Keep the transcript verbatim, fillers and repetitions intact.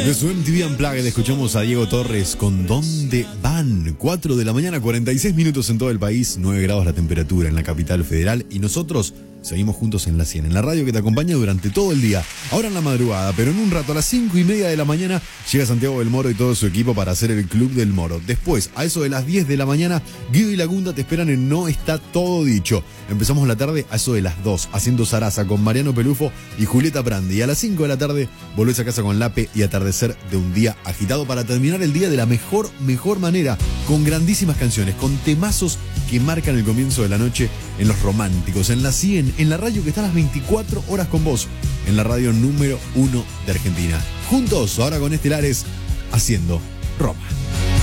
De su M T V Unplugged escuchamos a Diego Torres con ¿Dónde van? cuatro de la mañana, cuarenta y seis minutos en todo el país, nueve grados la temperatura en la capital federal y nosotros seguimos juntos en la cien, en la radio que te acompaña durante todo el día. Ahora en la madrugada, pero en un rato a las cinco y media de la mañana llega Santiago del Moro y todo su equipo para hacer el Club del Moro. Después, a eso de las diez de la mañana, Guido y Lagunda te esperan en No Está Todo Dicho. Empezamos la tarde a eso de las dos, haciendo zaraza con Mariano Pelufo y Julieta Brandi. Y a las cinco de la tarde volvés a casa con Lape y atardecer de un día agitado para terminar el día de la mejor, mejor manera, con grandísimas canciones, con temazos que marcan el comienzo de la noche en Los Románticos, en la cien, en la radio que está a las veinticuatro horas con vos, en la radio número uno de Argentina. Juntos, ahora con Estelares, haciendo Roma.